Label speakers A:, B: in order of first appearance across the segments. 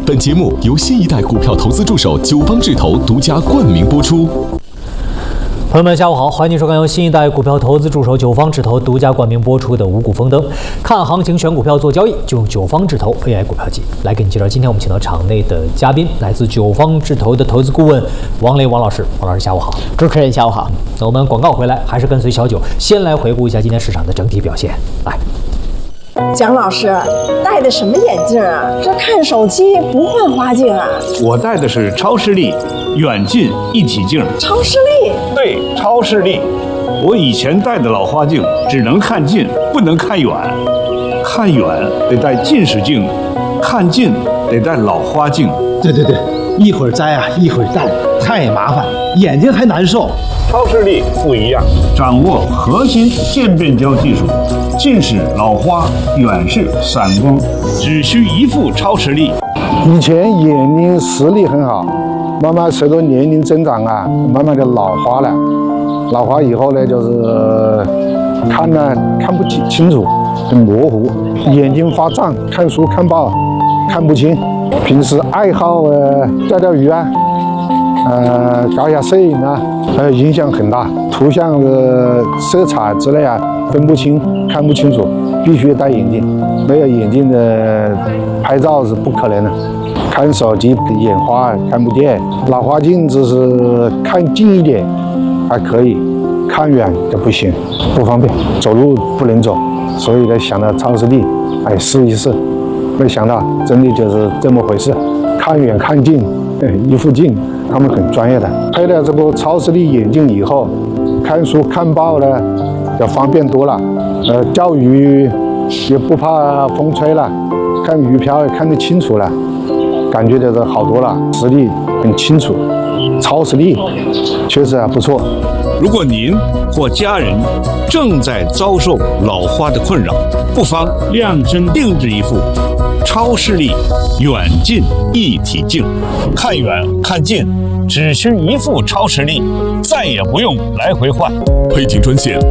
A: 本节目由新一代股票投资助手九方智投独家冠名播出。
B: 朋友们，下午好，欢迎收看由新一代股票投资助手九方智投独家冠名播出的五谷丰登。看行情、选股票、做交易，就用九方智投 AI 股票机来给你介绍。今天我们请到场内的嘉宾，来自九方智投的投资顾问王雷王老师。王老师，下午好。
C: 主持人，下午好。
B: 那我们广告回来，还是跟随小九，先来回顾一下今天市场的整体表现。来。
D: 蒋老师戴的什么眼镜啊？这看手机不换花镜啊？
E: 我戴的是超视力远近一体镜。
D: 超视力？
E: 对，超视力。我以前戴的老花镜只能看近，不能看远。看远得戴近视镜，看近得戴老花镜。
F: 对，一会儿摘啊，一会儿戴，太麻烦，眼睛还难受。
E: 超视力不一样，掌握核心渐变焦技术，近视、老花、远视、散光，只需一副超视力。
G: 以前眼睛视力很好，慢慢随着年龄增长啊，慢慢的老花了。老花以后呢，就是看不清楚，很模糊，眼睛发胀，看书看报看不清。平时爱好钓鱼啊，搞一下摄影啊，影响很大。图像的色彩之类啊，分不清，看不清楚，必须戴眼镜。没有眼镜的拍照是不可能的。看手机眼花看不见，老花镜只是看近一点还可以，看远就不行，不方便，走路不能走。所以呢，想到超视力，试一试。没想到真的就是这么回事，看远看近，一副镜，他们很专业的。配了这个超视力眼镜以后，看书看报呢就方便多了，钓鱼也不怕风吹了，看鱼漂也看得清楚了，感觉就是好多了，视力很清楚，超视力确实还不错。
E: 如果您或家人正在遭受老花的困扰，不妨量身定制一副超视力远近一体镜，看远看近只需一副超视力，再也不用来回换。
A: 配听专线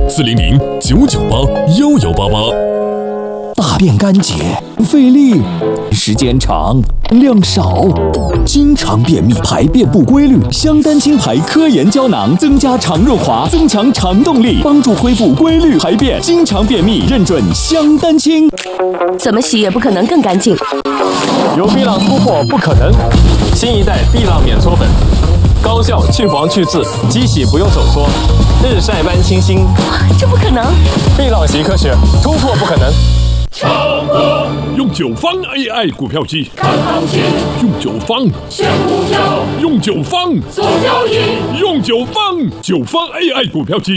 A: 400-998-1188。
H: 大便干结，费力，时间长，量少，经常便秘，排便不规律。香丹清排科研胶囊增加肠润滑，增强肠动力，帮助恢复规律排便。经常便秘，认准香丹清。
I: 怎么洗也不可能更干净。
J: 由碧浪突破不可能，新一代碧浪免搓粉，高效去黄去渍，机洗不用手搓，日晒般清新。
I: 这不可能！
J: 碧浪习科学，突破不可能。
K: 用九方 AI 股票机
L: 看行情，
K: 用九方
L: 选股票，
K: 用九方
L: 做交易，
K: 用九方 AI 股票机。